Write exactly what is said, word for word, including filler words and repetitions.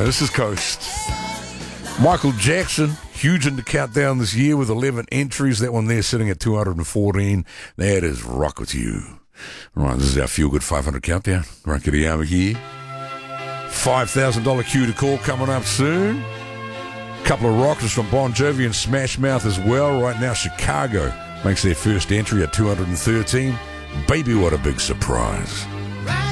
This is Coast. Michael Jackson, huge in the countdown this year with eleven entries. That one there sitting at two hundred fourteen. That is Rock With You. Right, this is our Feel Good five hundred countdown. Rakitiyama here. five thousand dollars cue to call coming up soon. Couple of rockers from Bon Jovi and Smash Mouth as well. Right now, Chicago makes their first entry at two hundred thirteen. Baby, what a big surprise.